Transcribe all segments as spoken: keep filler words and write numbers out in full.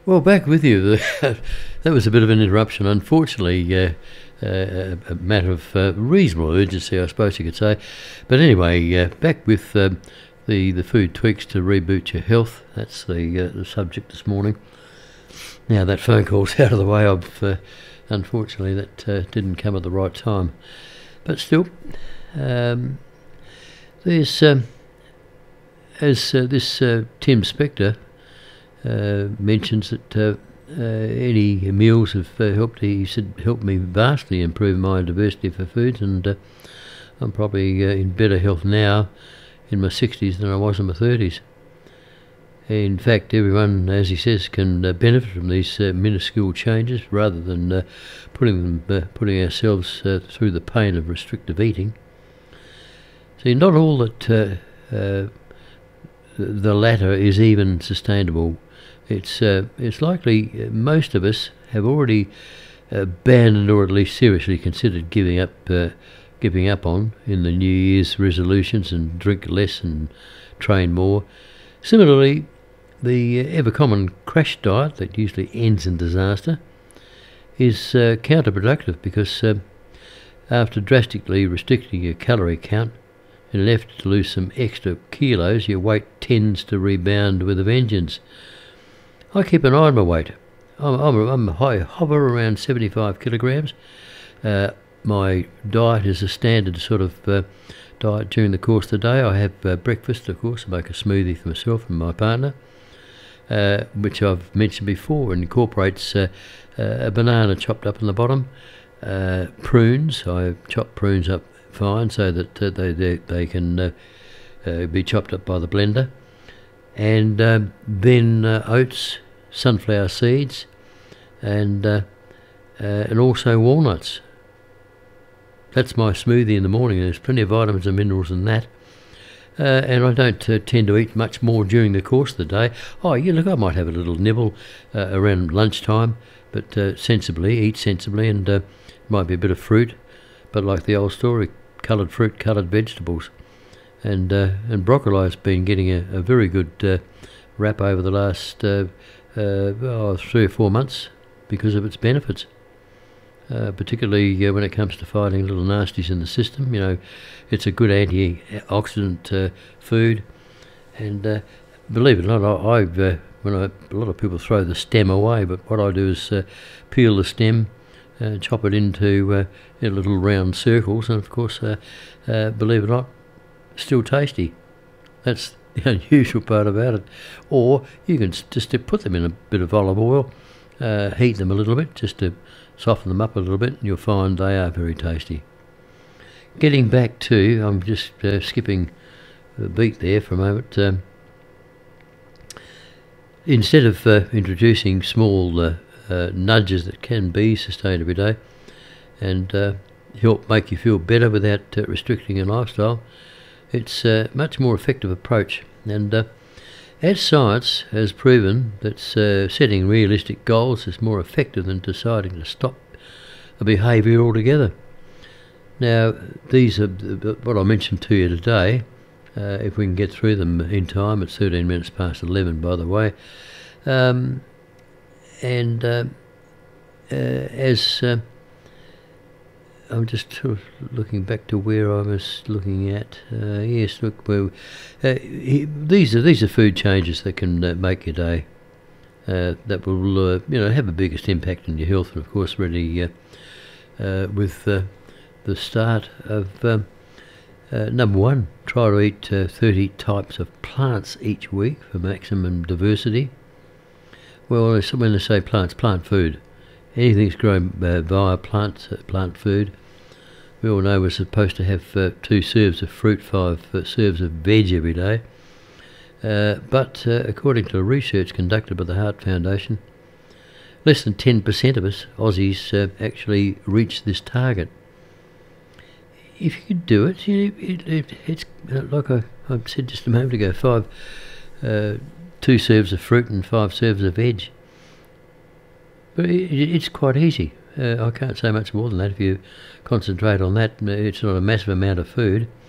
Well, back with you. That was a bit of an interruption. Unfortunately, uh, uh, a matter of uh, reasonable urgency, I suppose you could say. But anyway, uh, back with um, the, the food tweaks to reboot your health. That's the, uh, the subject this morning. Now that phone call's out of the way. I've uh, unfortunately that uh, didn't come at the right time. But still, um, there's um, as uh, this uh, Tim Spector uh, mentions that uh, uh, any meals have uh, helped. He said helped me vastly improve my diversity for foods, and uh, I'm probably uh, in better health now in my sixties than I was in my thirties. In fact, everyone, as he says, can uh, benefit from these uh, minuscule changes rather than uh, putting them, uh, putting ourselves uh, through the pain of restrictive eating. See, not all that uh, uh, the latter is even sustainable. It's uh, it's likely uh, most of us have already uh, abandoned or at least seriously considered giving up, uh, giving up on in the New Year's resolutions and drink less and train more. Similarly, the ever common crash diet that usually ends in disaster is uh, counterproductive because uh, after drastically restricting your calorie count in an effort to lose some extra kilos, your weight tends to rebound with a vengeance. I keep an eye on my weight. I'm, I'm, I'm high, hover around seventy-five kilograms. Uh, my diet is a standard sort of uh, diet during the course of the day. I have uh, breakfast, of course. I make a smoothie for myself and my partner, uh, which I've mentioned before, and incorporates uh, uh, a banana chopped up on the bottom, uh, prunes. I chop prunes up fine so that uh, they, they they can uh, uh, be chopped up by the blender, and um, then uh, oats, sunflower seeds, and uh, uh, and also walnuts. That's my smoothie in the morning. There's plenty of vitamins and minerals in that. Uh, and I don't uh, tend to eat much more during the course of the day. Oh, yeah, look, I might have a little nibble uh, around lunchtime, but uh, sensibly, eat sensibly, and uh, might be a bit of fruit. But like the old story, coloured fruit, coloured vegetables. And uh, and broccoli has been getting a, a very good uh, rap over the last uh, uh, oh, three or four months because of its benefits. Uh, particularly uh, when it comes to fighting little nasties in the system. You know, it's a good antioxidant uh, food, and uh, believe it or not, I, I've uh, when I, a lot of people throw the stem away, but what I do is uh, peel the stem, uh, chop it into uh, in little round circles, and of course, uh, uh, believe it or not, still tasty. That's the unusual part about it. Or you can just put them in a bit of olive oil, uh, heat them a little bit, just to soften them up a little bit, and you'll find they are very tasty. Getting back to, I'm just uh, skipping the beat there for a moment. Um, instead of uh, introducing small uh, uh, nudges that can be sustained every day and uh, help make you feel better without uh, restricting your lifestyle, it's a much more effective approach. And uh, as science has proven that uh, setting realistic goals is more effective than deciding to stop a behaviour altogether. Now, these are what I mentioned to you today. Uh, if we can get through them in time, it's thirteen minutes past eleven, by the way. Um, and uh, uh, as uh, I'm just sort of looking back to where I was looking at. Uh, yes, look, well, uh, he, these are these are food changes that can uh, make your day. Uh, that will, uh, you know, have the biggest impact on your health, and of course, really, uh, uh, with uh, the start of um, uh, number one, try to eat uh, thirty types of plants each week for maximum diversity. Well, when they say plants, plant food. Anything's grown uh, via plant, uh, plant food. We all know we're supposed to have uh, two serves of fruit, five uh, serves of veg every day. Uh, but uh, according to research conducted by the Heart Foundation, less than ten percent of us Aussies uh, actually reach this target. If you could do it, you know, it, it, it's uh, like I, I said just a moment ago, five, uh, two serves of fruit and five serves of veg. But it, it's quite easy. Uh, I can't say much more than that. If you concentrate on that, it's not a massive amount of food,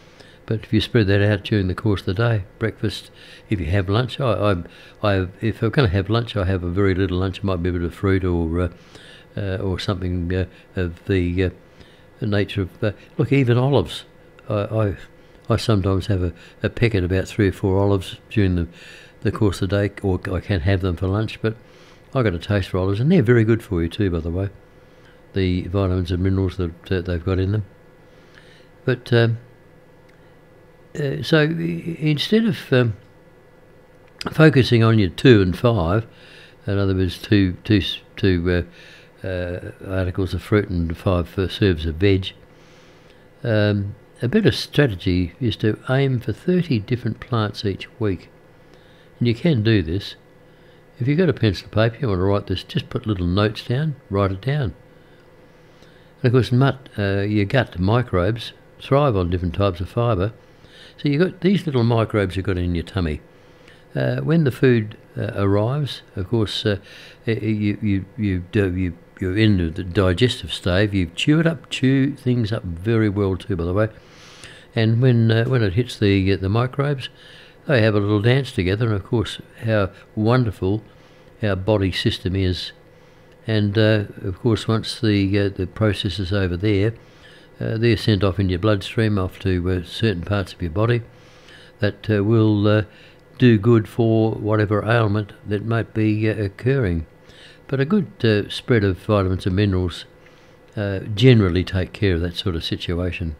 But if you spread that out during the course of the day, breakfast, if you have lunch, I, I, I have, if I'm going to have lunch, I have a very little lunch. It might be a bit of fruit or uh, uh, or something uh, of the, uh, the nature of uh, look, even olives. I, I I sometimes have a, a peck at about three or four olives during the the course of the day, or I can have them for lunch. But I got a taste for olives, and they're very good for you too, by the way. The vitamins and minerals that uh, they've got in them. But um, uh, so instead of um, focusing on your two and five, in other words, two two two uh, uh, articles of fruit and five uh, serves of veg, um, a better strategy is to aim for thirty different plants each week, and you can do this. If you've got a pencil and paper, you want to write this, just put little notes down, write it down. And of course, nut, uh, your gut microbes thrive on different types of fibre. So you've got these little microbes you've got in your tummy. Uh, when the food uh, arrives, of course, uh, you, you, you, do, you, you're in the digestive stage. You chew it up, chew things up very well too, by the way. And when uh, when it hits the uh, the microbes, they have a little dance together. And of course, how wonderful our body system is. And uh, of course, once the uh, the process is over there, uh, they're sent off in your bloodstream, off to uh, certain parts of your body that uh, will uh, do good for whatever ailment that might be uh, occurring. But a good uh, spread of vitamins and minerals uh, generally take care of that sort of situation.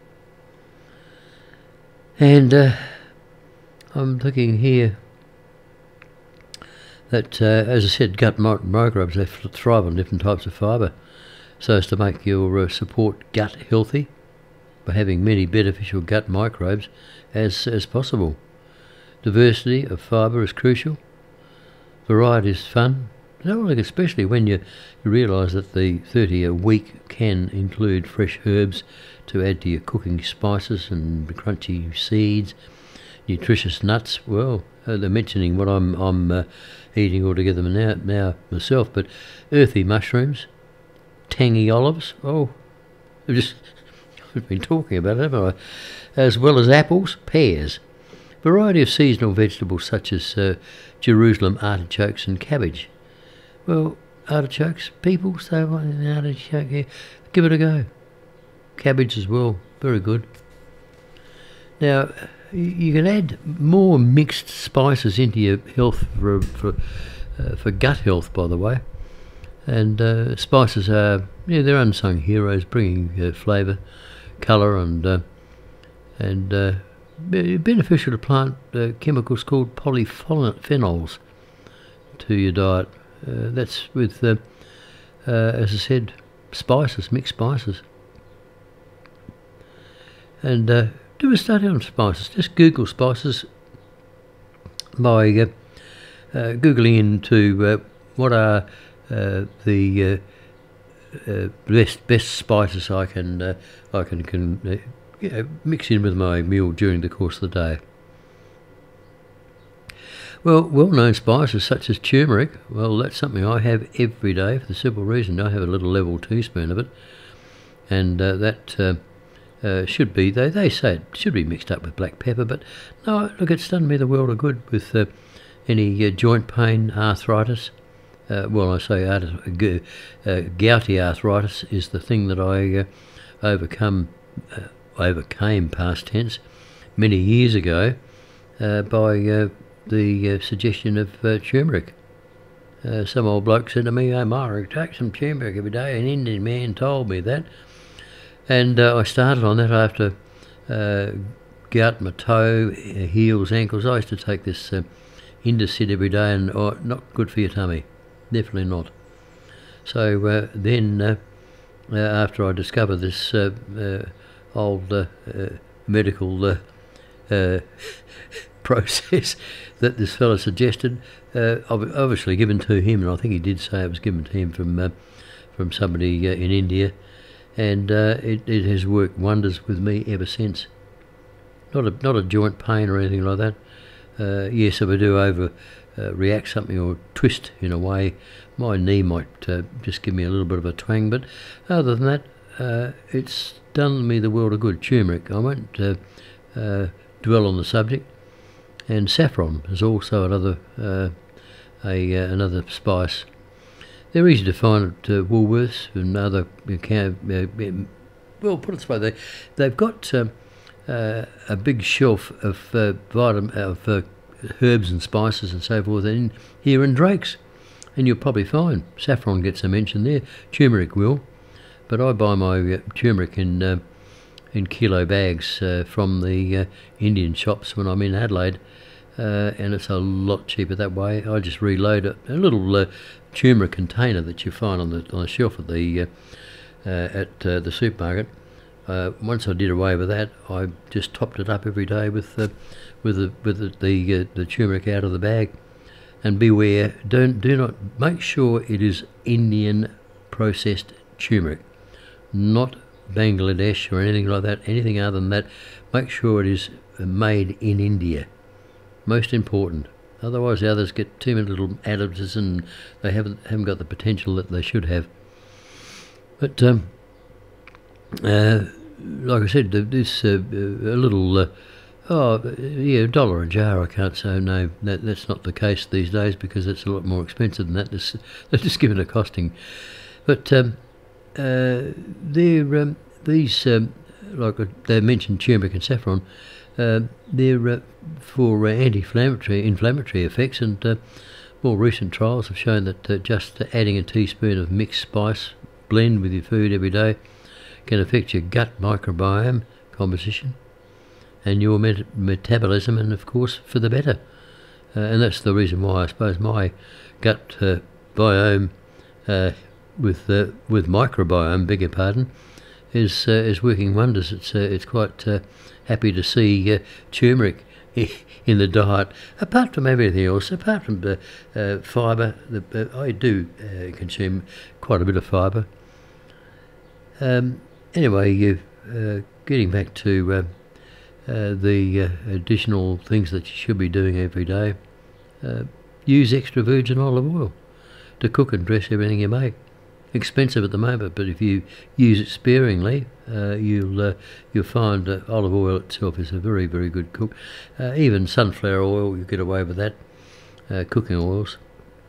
And uh, I'm looking here that, uh, as I said, gut mi- microbes, they thrive on different types of fibre, so as to make your uh, support gut healthy by having many beneficial gut microbes as, as possible. Diversity of fibre is crucial. Variety is fun. Especially when you, you realise that the thirty a week can include fresh herbs to add to your cooking spices and crunchy seeds, nutritious nuts. Well, uh, they're mentioning what I'm I'm uh, eating altogether now, now myself, but earthy mushrooms, tangy olives. Oh, I've just I've been talking about it, haven't I? As well as apples, pears, variety of seasonal vegetables such as uh, Jerusalem artichokes and cabbage. Well, artichokes, people say, well, an artichoke here, give it a go. Cabbage as well, very good. Now, you can add more mixed spices into your health for for, uh, for gut health, by the way. And uh, spices are, yeah, they're unsung heroes, bringing uh, flavour, colour, and uh, and uh, beneficial to plant uh, chemicals called polyphenols to your diet. Uh, that's with, uh, uh, as I said, spices, mixed spices. And uh, do a study on spices. Just Google spices by uh, uh, Googling into uh, what are uh, the uh, uh, best best spices I can uh, I can, can uh, you know, mix in with my meal during the course of the day. Well, well-known spices such as turmeric, well, that's something I have every day for the simple reason I have a little level teaspoon of it, and uh, that uh, uh, should be, they, they say it should be mixed up with black pepper, but no, look, it's done me the world of good with uh, any uh, joint pain, arthritis. Uh, well, I say arth- uh, gouty arthritis is the thing that I uh, overcome, uh, overcame past tense many years ago uh, by uh, the uh, suggestion of uh, turmeric. Uh, some old bloke said to me, "Hey, Mark, take some turmeric every day." An Indian man told me that. And uh, I started on that after uh, gout, my toe, heels, ankles. I used to take this uh, Indesit every day, and oh, not good for your tummy. Definitely not. So uh, then, uh, uh, after I discovered this uh, uh, old uh, uh, medical uh, uh, process that this fellow suggested, uh, obviously given to him, and I think he did say it was given to him from uh, from somebody uh, in India, and uh, it, it has worked wonders with me ever since. Not a not a joint pain or anything like that. Uh, yes, if I do over uh, react something or twist in a way, my knee might uh, just give me a little bit of a twang, but other than that, uh, it's done me the world of good. Turmeric, I won't uh, uh, dwell on the subject. And saffron is also another uh, a uh, another spice. They're easy to find at uh, Woolworths and other account. Uh, well, put it this way, they they've got um, uh, a big shelf of uh, vitamin of uh, herbs and spices and so forth in here in Drake's, and you'll probably find saffron gets a mention there. Turmeric will, but I buy my uh, turmeric in uh, in kilo bags uh, from the uh, Indian shops when I'm in Adelaide. Uh, and it's a lot cheaper that way. I just reload it. A little uh, turmeric container that you find on the on the shelf at the uh, uh, at uh, the supermarket. Uh, once I did away with that, I just topped it up every day with uh, with the with the the, uh, the turmeric out of the bag. And beware, don't do not make sure it is Indian processed turmeric, not Bangladesh or anything like that. Anything other than that, make sure it is made in India. Most important. Otherwise, the others get too many little additives and they haven't haven't got the potential that they should have. But um, uh, like I said, this uh, a little uh, oh yeah, a dollar a jar. I can't say no. That that's not the case these days because it's a lot more expensive than that. This, they're just giving a costing. But um, uh, they're um, these um, like they mentioned turmeric and saffron. Uh, they're uh, for uh, anti-inflammatory inflammatory effects, and uh, more recent trials have shown that uh, just adding a teaspoon of mixed spice blend with your food every day can affect your gut microbiome composition and your met metabolism, and of course for the better. Uh, and that's the reason why I suppose my gut uh, biome uh, with uh, with microbiome, beg your pardon, is uh, is working wonders. It's uh, it's quite uh, happy to see uh, turmeric in the diet. Apart from everything else, apart from the uh, fibre, the, uh, I do uh, consume quite a bit of fibre. Um, anyway, you, uh, getting back to uh, uh, the uh, additional things that you should be doing every day, uh, use extra virgin olive oil to cook and dress everything you make. Expensive at the moment, but if you use it sparingly, uh, you'll uh, you'll find uh, olive oil itself is a very very good cook. Uh, even sunflower oil, you get away with that. Uh, cooking oils,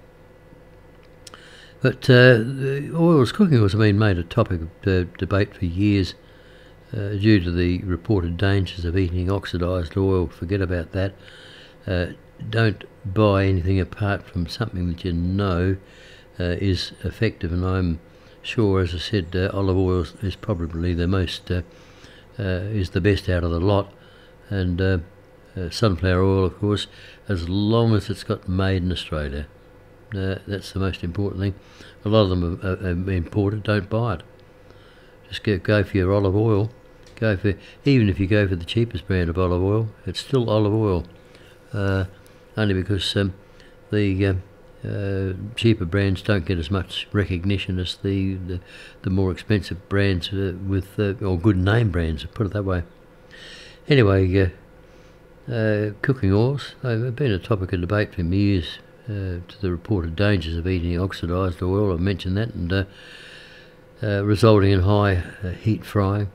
but uh, the oils, cooking oils have been made a topic of uh, debate for years uh, due to the reported dangers of eating oxidised oil. Forget about that. Uh, don't buy anything apart from something that you know Uh, is effective, and I'm sure, as I said, uh, olive oil is probably the most uh, uh, is the best out of the lot, and uh, uh, sunflower oil, of course, as long as it's got made in Australia. Uh, that's the most important thing. A lot of them are, are, are imported. Don't buy it. Just go, go for your olive oil. Go for even if you go for the cheapest brand of olive oil, it's still olive oil. Uh, only because um, the uh, Uh, cheaper brands don't get as much recognition as the the, the more expensive brands uh, with uh, or good name brands, put it that way. Anyway, uh, uh, cooking oils, they've been a topic of debate for years uh, to the reported dangers of eating oxidised oil. I mentioned that, and uh, uh, resulting in high uh, heat frying.